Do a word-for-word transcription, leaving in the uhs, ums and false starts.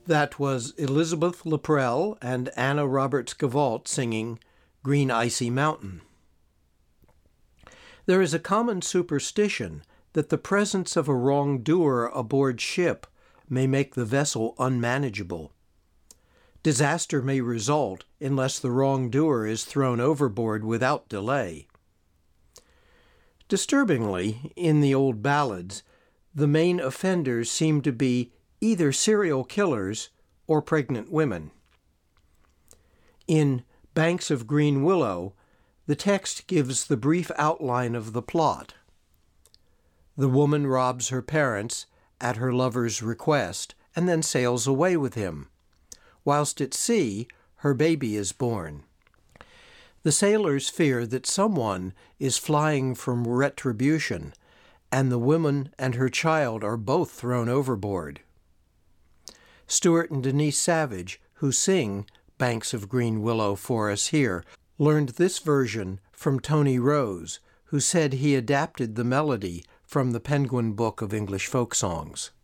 That was Elizabeth Laprelle and Anna Roberts Gavolt singing Green Icy Mountain. There is a common superstition that the presence of a wrongdoer aboard ship may make the vessel unmanageable. Disaster may result unless the wrongdoer is thrown overboard without delay. Disturbingly, in the old ballads, the main offenders seem to be either serial killers or pregnant women. In Banks of Green Willow, the text gives the brief outline of the plot. The woman robs her parents at her lover's request and then sails away with him. Whilst at sea, her baby is born. The sailors fear that someone is flying from retribution, and the woman and her child are both thrown overboard. Stuart and Denise Savage, who sing Banks of Green Willow for us here, learned this version from Tony Rose, who said he adapted the melody from the Penguin Book of English Folk Songs.